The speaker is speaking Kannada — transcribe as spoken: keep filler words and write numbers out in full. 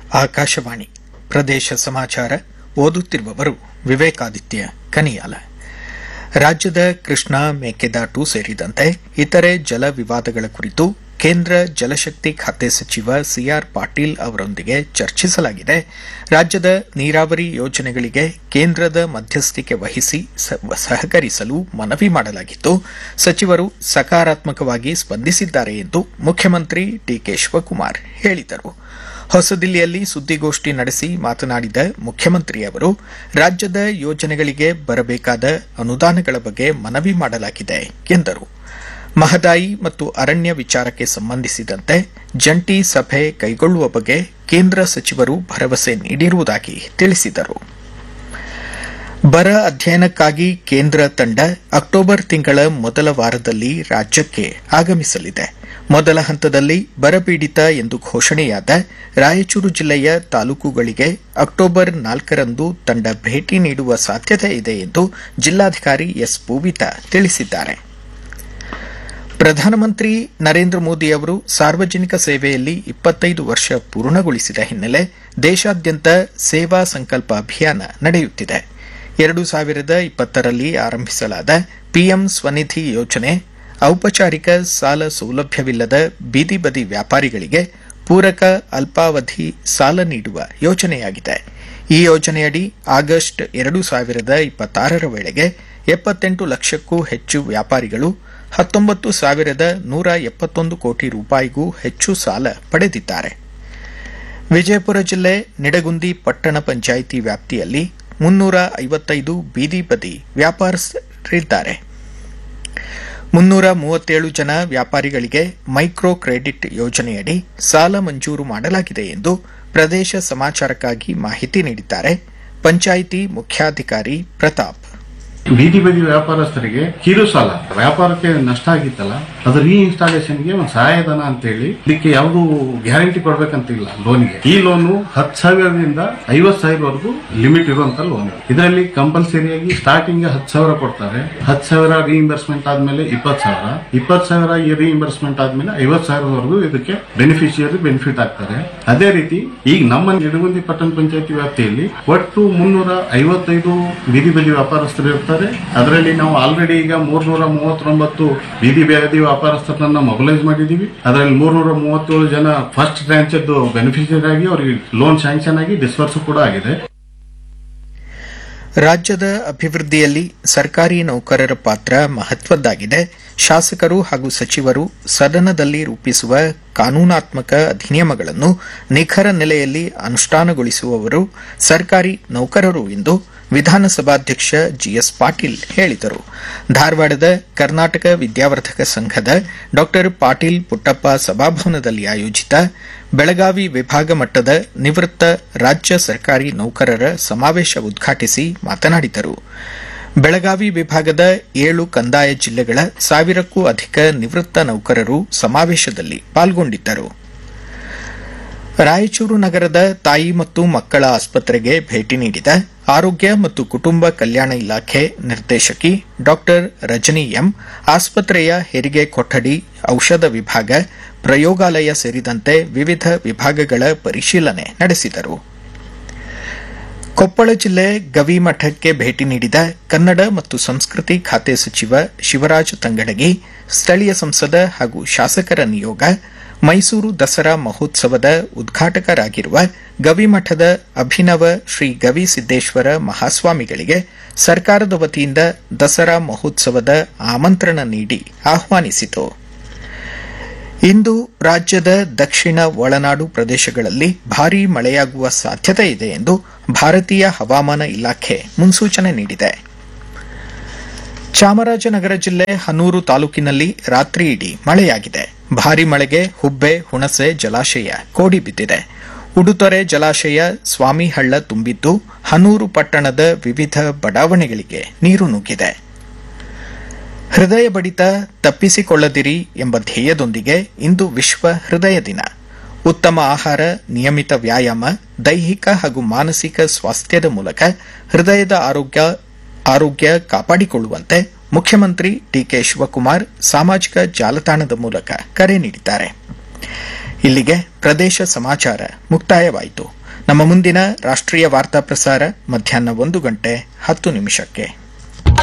ಆಕಾಶವಾಣಿ ಪ್ರದೇಶ ಸಮಾಚಾರ ಓದುತ್ತಿರುವವರು ವಿವೇಕಾದಿತ್ಯ ಕನಿಯಾಲ. ರಾಜ್ಯದ ಕೃಷ್ಣಾ ಮೇಕೆದಾಟು ಸೇರಿದಂತೆ ಇತರೆ ಜಲ ವಿವಾದಗಳ ಕುರಿತು ಕೇಂದ್ರ ಜಲಶಕ್ತಿ ಖಾತೆ ಸಚಿವ ಸಿಆರ್ ಪಾಟೀಲ್ ಅವರೊಂದಿಗೆ ಚರ್ಚಿಸಲಾಗಿದೆ. ರಾಜ್ಯದ ನೀರಾವರಿ ಯೋಜನೆಗಳಿಗೆ ಕೇಂದ್ರದ ಮಧ್ಯಸ್ಥಿಕೆ ವಹಿಸಿ ಸಹಕರಿಸಲು ಮನವಿ ಮಾಡಲಾಗಿದ್ದು, ಸಚಿವರು ಸಕಾರಾತ್ಮಕವಾಗಿ ಸ್ಪಂದಿಸಿದ್ದಾರೆ ಎಂದು ಮುಖ್ಯಮಂತ್ರಿ ಡಿಕೆ ಶಿವಕುಮಾರ್ ಹೇಳಿದರು. ಹೊಸದಿಲ್ಲಿಯಲ್ಲಿ ಸುದ್ದಿಗೋಷ್ಠಿ ನಡೆಸಿ ಮಾತನಾಡಿದ ಮುಖ್ಯಮಂತ್ರಿ ಅವರು, ರಾಜ್ಯದ ಯೋಜನೆಗಳಿಗೆ ಬರಬೇಕಾದ ಅನುದಾನಗಳ ಬಗ್ಗೆ ಮನವಿ ಮಾಡಲಾಗಿದೆ ಎಂದರು. ಮಹದಾಯಿ ಮತ್ತು ಅರಣ್ಯ ವಿಚಾರಕ್ಕೆ ಸಂಬಂಧಿಸಿದಂತೆ ಜಂಟಿ ಸಭೆ ಕೈಗೊಳ್ಳುವ ಬಗ್ಗೆ ಕೇಂದ್ರ ಸಚಿವರು ಭರವಸೆ ನೀಡಿರುವುದಾಗಿ ತಿಳಿಸಿದರು. ಬರ ಅಧ್ಯಯನಕ್ಕಾಗಿ ಕೇಂದ್ರ ತಂಡ ಅಕ್ಟೋಬರ್ ತಿಂಗಳ ಮೊದಲ ವಾರದಲ್ಲಿ ರಾಜ್ಯಕ್ಕೆ ಆಗಮಿಸಲಿದೆ. ಮೊದಲ ಹಂತದಲ್ಲಿ ಬರಪೀಡಿತ ಎಂದು ಘೋಷಣೆಯಾದ ರಾಯಚೂರು ಜಿಲ್ಲೆಯ ತಾಲೂಕುಗಳಿಗೆ ಅಕ್ಟೋಬರ್ ನಾಲ್ಕರಂದು ತಂಡ ಭೇಟಿ ನೀಡುವ ಸಾಧ್ಯತೆ ಇದೆ ಎಂದು ಜಿಲ್ಲಾಧಿಕಾರಿ ಎಸ್ ಪೂವಿತಾ ತಿಳಿಸಿದ್ದಾರೆ. ಪ್ರಧಾನಮಂತ್ರಿ ನರೇಂದ್ರ ಮೋದಿ ಅವರು ಸಾರ್ವಜನಿಕ ಸೇವೆಯಲ್ಲಿ ಇಪ್ಪತ್ತೈದು ವರ್ಷ ಪೂರ್ಣಗೊಳಿಸಿದ ಹಿನ್ನೆಲೆ ದೇಶಾದ್ಯಂತ ಸೇವಾ ಸಂಕಲ್ಪ ಅಭಿಯಾನ ನಡೆಯುತ್ತಿದೆ. ಎರಡು ಸಾವಿರದ ಇಪ್ಪತ್ತರಲ್ಲಿ ಆರಂಭಿಸಲಾದ ಪಿಎಂ ಸ್ವನಿಧಿ ಯೋಜನೆ ಔಪಚಾರಿಕ ಸಾಲ ಸೌಲಭ್ಯವಿಲ್ಲದ ಬೀದಿ ಬದಿ ವ್ಯಾಪಾರಿಗಳಿಗೆ ಪೂರಕ ಅಲ್ಪಾವಧಿ ಸಾಲ ನೀಡುವ ಯೋಜನೆಯಾಗಿದೆ. ಈ ಯೋಜನೆಯಡಿ ಆಗಸ್ಟ್ ಎರಡು ಸಾವಿರದ ಇಪ್ಪತ್ತಾರರ ವೇಳೆಗೆ ಎಪ್ಪತ್ತೆಂಟು ಲಕ್ಷಕ್ಕೂ ಹೆಚ್ಚು ವ್ಯಾಪಾರಿಗಳು ಹತ್ತೊಂಬತ್ತು ಸಾವಿರದ ನೂರ ಎಪ್ಪತ್ತೊಂದು ಕೋಟಿ ರೂಪಾಯಿಗೂ ಹೆಚ್ಚು ಸಾಲ ಪಡೆದಿದ್ದಾರೆ. ವಿಜಯಪುರ ಜಿಲ್ಲೆ ನಿಡಗುಂದಿ ಪಟ್ಟಣ ಪಂಚಾಯಿತಿ ವ್ಯಾಪ್ತಿಯಲ್ಲಿ ಮುನ್ನೂರ ಐವತ್ತೈದು ಬೀದಿ ಬದಿ ವ್ಯಾಪಾರಸ್ಥರಿದ್ದಾರೆ. ಮುನ್ನೂರ ಮೂವತ್ತೇಳು ಜನ ವ್ಯಾಪಾರಿಗಳಿಗೆ ಮೈಕ್ರೋ ಕ್ರೆಡಿಟ್ ಯೋಜನೆಯಡಿ ಸಾಲ ಮಂಜೂರು ಮಾಡಲಾಗಿದೆ ಎಂದು ಪ್ರದೇಶ ಸಮಾಚಾರಕ್ಕಾಗಿ ಮಾಹಿತಿ ನೀಡಿದ್ದಾರೆ ಪಂಚಾಯಿತಿ ಮುಖ್ಯಾಧಿಕಾರಿ ಪ್ರತಾಪ್. ಬೀದಿ ಬದಿ ವ್ಯಾಪಾರಸ್ಥರಿಗೆ ಕಿರು ಸಾಲ, ವ್ಯಾಪಾರಕ್ಕೆ ನಷ್ಟ ಆಗಿತ್ತಲ್ಲ, ಅದು ರೀ ಇನ್ಸ್ಟಾಲೇಷನ್ಗೆ ಒಂದು ಸಹಾಯಧನ ಅಂತ ಹೇಳಿ ಇದಕ್ಕೆ ಯಾವುದು ಗ್ಯಾರಂಟಿ ಕೊಡ್ಬೇಕಂತಿಲ್ಲ ಲೋನ್ಗೆ. ಈ ಲೋನು ಹತ್ತು ಸಾವಿರದಿಂದ ಐವತ್ತು ಸಾವಿರವರೆಗೂ ಲಿಮಿಟ್ ಇರುವಂತ ಲೋನ್. ಇದರಲ್ಲಿ ಕಂಪಲ್ಸರಿಯಾಗಿ ಸ್ಟಾರ್ಟಿಂಗ್ ಹತ್ತು ಸಾವಿರ ಕೊಡ್ತಾರೆ. ಹತ್ತು ಸಾವಿರ ರಿಇಂಬರ್ಸ್ಮೆಂಟ್ ಆದ್ಮೇಲೆ ಇಪ್ಪತ್ತು ಸಾವಿರ, ಇಪ್ಪತ್ತು ಸಾವಿರ ರಿಇಂಬರ್ಸ್ಮೆಂಟ್ ಆದ್ಮೇಲೆ ಐವತ್ತು ಸಾವಿರವರೆಗೂ ಇದಕ್ಕೆ ಬೆನಿಫಿಷಿಯರಿ ಬೆನಿಫಿಟ್ ಆಗ್ತಾರೆ. ಅದೇ ರೀತಿ ಈಗ ನಮ್ಮ ನಿಡಗುಂದಿ ಪಟ್ಟಣ ಪಂಚಾಯತಿ ವ್ಯಾಪ್ತಿಯಲ್ಲಿ ಒಟ್ಟು ಮುನ್ನೂರ ಐವತ್ತೈದು ಬೀದಿ ಬದಿ ವ್ಯಾಪಾರಸ್ಥರು ಇರ್ತಾರೆ. ಅದರಲ್ಲಿ ನಾವು ಆಲ್ರೆಡಿ ಈಗ ಮೂರ್ನೂರ ಮೂವತ್ತೊಂಬತ್ತು ಬೀದಿ ಬದಿ ವ್ಯಾಪಾರಸ್ಥರನ್ನ ಮೊಬಿಲೈಸ್ ಮಾಡಿದೀವಿ. ಅದರಲ್ಲಿ ಮೂರ್ನೂರ ಮೂವತ್ತೇಳು ಜನ ಫಸ್ಟ್ ಟ್ರಾಂಚ್ ಬೆನಿಫಿಷಿಯರಿ ಆಗಿ ಅವರಿಗೆ ಲೋನ್ ಸ್ಯಾಂಕ್ಷನ್ ಆಗಿ ಡಿಸ್ಬರ್ಸ್ ಕೂಡ ಆಗಿದೆ. ರಾಜ್ಯದ ಅಭಿವೃದ್ಧಿಯಲ್ಲಿ ಸರ್ಕಾರಿ ನೌಕರರ ಪಾತ್ರ ಮಹತ್ವದ್ದಾಗಿದೆ. ಶಾಸಕರು ಹಾಗೂ ಸಚಿವರು ಸದನದಲ್ಲಿ ರೂಪಿಸುವ ಕಾನೂನಾತ್ಮಕ ಅಧಿನಿಯಮಗಳನ್ನು ನಿಖರ ನೆಲೆಯಲ್ಲಿ ಅನುಷ್ಠಾನಗೊಳಿಸುವವರು ಸರ್ಕಾರಿ ನೌಕರರು ಎಂದು ವಿಧಾನಸಭಾಧ್ಯಕ್ಷ ಜಿಎಸ್ ಪಾಟೀಲ್ ಹೇಳಿದರು. ಧಾರವಾಡದ ಕರ್ನಾಟಕ ವಿದ್ಯಾವರ್ಧಕ ಸಂಘದ ಡಾ ಪಾಟೀಲ್ ಪುಟ್ಟಪ್ಪ ಸಭಾಭವನದಲ್ಲಿ ಆಯೋಜಿತ ಬೆಳಗಾವಿ ವಿಭಾಗ ಮಟ್ಟದ ನಿವೃತ್ತ ರಾಜ್ಯ ಸರ್ಕಾರಿ ನೌಕರರ ಸಮಾವೇಶ ಉದ್ಘಾಟಿಸಿ ಮಾತನಾಡಿದರು. ಬೆಳಗಾವಿ ವಿಭಾಗದ ಏಳು ಕಂದಾಯ ಜಿಲ್ಲೆಗಳ ಸಾವಿರಕ್ಕೂ ಅಧಿಕ ನಿವೃತ್ತ ನೌಕರರು ಸಮಾವೇಶದಲ್ಲಿ ಪಾಲ್ಗೊಂಡಿದ್ದರು. ರಾಯಚೂರು ನಗರದ ತಾಯಿ ಮತ್ತು ಮಕ್ಕಳ ಆಸ್ಪತ್ರೆಗೆ ಭೇಟಿ ನೀಡಿದ ಆರೋಗ್ಯ ಮತ್ತು ಕುಟುಂಬ ಕಲ್ಯಾಣ ಇಲಾಖೆ ನಿರ್ದೇಶಕಿ ಡಾ ರಜನಿ ಎಂ ಆಸ್ಪತ್ರೆಯ ಹೆರಿಗೆ ಕೊಠಡಿ, ಔಷಧ ವಿಭಾಗ, ಪ್ರಯೋಗಾಲಯ ಸೇರಿದಂತೆ ವಿವಿಧ ವಿಭಾಗಗಳ ಪರಿಶೀಲನೆ ನಡೆಸಿದರು. ಕೊಪ್ಪಳ ಜಿಲ್ಲೆ ಗವಿಮಠಕ್ಕೆ ಭೇಟಿ ನೀಡಿದ ಕನ್ನಡ ಮತ್ತು ಸಂಸ್ಕೃತಿ ಖಾತೆ ಸಚಿವ ಶಿವರಾಜ ತಂಗಡಗಿ, ಸ್ಥಳೀಯ ಸಂಸದ ಹಾಗೂ ಶಾಸಕರ ನಿಯೋಗ ಮೈಸೂರು ದಸರಾ ಮಹೋತ್ಸವದ ಉದ್ಘಾಟಕರಾಗಿರುವ ಗವಿಮಠದ ಅಭಿನವ ಶ್ರೀ ಗವಿಸಿದ್ದೇಶ್ವರ ಮಹಾಸ್ವಾಮಿಗಳಿಗೆ ಸರ್ಕಾರದ ವತಿಯಿಂದ ದಸರಾ ಮಹೋತ್ಸವದ ಆಮಂತ್ರಣ ನೀಡಿ ಆಹ್ವಾನಿಸಿತು. ಇಂದು ರಾಜ್ಯದ ದಕ್ಷಿಣ ಒಳನಾಡು ಪ್ರದೇಶಗಳಲ್ಲಿ ಭಾರೀ ಮಳೆಯಾಗುವ ಸಾಧ್ಯತೆ ಇದೆ ಎಂದು ಭಾರತೀಯ ಹವಾಮಾನ ಇಲಾಖೆ ಮುನ್ಸೂಚನೆ ನೀಡಿದೆ. ಚಾಮರಾಜನಗರ ಜಿಲ್ಲೆ ಹನೂರು ತಾಲೂಕಿನಲ್ಲಿ ರಾತ್ರಿಯಿಡೀ ಮಳೆಯಾಗಿದೆ. ಭಾರೀ ಮಳೆಗೆ ಹುಬ್ಬೆ ಹುಣಸೆ ಜಲಾಶಯ ಕೋಡಿ ಬಿದ್ದಿದೆ. ಉಡುತೊರೆ ಜಲಾಶಯ ಸ್ವಾಮಿಹಳ್ಳ ತುಂಬಿದ್ದು ಹನೂರು ಪಟ್ಟಣದ ವಿವಿಧ ಬಡಾವಣೆಗಳಿಗೆ ನೀರು ನುಗ್ಗಿದೆ. ಹೃದಯ ಬಡಿತ ತಪ್ಪಿಸಿಕೊಳ್ಳದಿರಿ ಎಂಬ ಧ್ಯೇಯದೊಂದಿಗೆ ಇಂದು ವಿಶ್ವ ಹೃದಯ ದಿನ. ಉತ್ತಮ ಆಹಾರ, ನಿಯಮಿತ ವ್ಯಾಯಾಮ, ದೈಹಿಕ ಹಾಗೂ ಮಾನಸಿಕ ಸ್ವಾಸ್ಥ್ಯದ ಮೂಲಕ ಹೃದಯದ ಆರೋಗ್ಯ ಆರೋಗ್ಯ ಕಾಪಾಡಿಕೊಳ್ಳುವಂತೆ ಮುಖ್ಯಮಂತ್ರಿ ಡಿಕೆ ಶಿವಕುಮಾರ್ ಸಾಮಾಜಿಕ ಜಾಲತಾಣದ ಮೂಲಕ ಕರೆ ನೀಡಿದ್ದಾರೆ. ಇಲ್ಲಿಗೆ ಪ್ರದೇಶ ಸಮಾಚಾರ ಮುಕ್ತಾಯವಾಯಿತು. ನಮ್ಮ ಮುಂದಿನ ರಾಷ್ಟ್ರೀಯ ವಾರ್ತಾ ಪ್ರಸಾರ ಮಧ್ಯಾಹ್ನ ಒಂದು ಗಂಟೆ ಹತ್ತು ನಿಮಿಷಕ್ಕೆ.